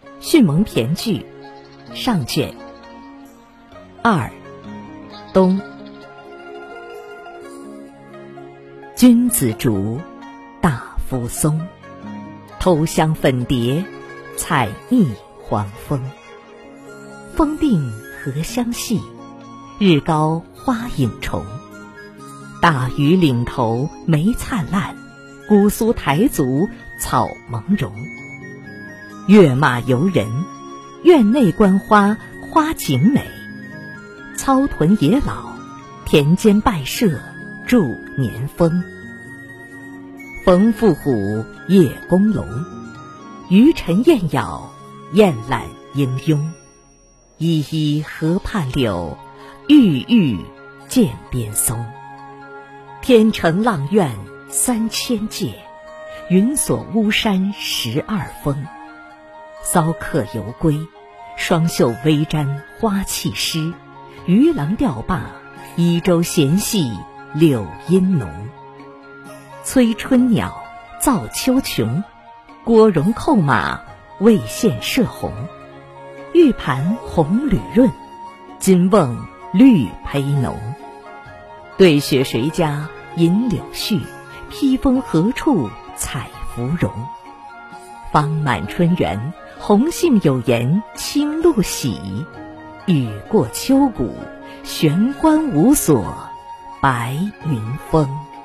迅猛骈句上卷2冬。君子竹，大夫松，偷香粉蝶，采蜜还蜂。风定荷香细，日高花影重。大屿岭头梅灿烂，姑苏台族草蒙茸。跃马游人，院内观花，花景美。操豚野老，田间拜社，祝年丰。冯父虎，叶公龙，鱼沉燕咬，燕懒鹰拥。依依河畔柳，郁郁涧边松。天成阆苑3000界，云锁巫山12峰。骚客犹归，双袖微沾花气湿。渔郎钓罢，移舟闲戏柳阴浓。催春鸟，噪秋琼，郭荣扣马，魏献射鸿。玉盘红缕润，金瓮绿胚浓。对雪谁家引柳絮，披风何处采芙蓉。方满春园，红杏有言清露喜。雨过秋谷，玄关无锁，白云风。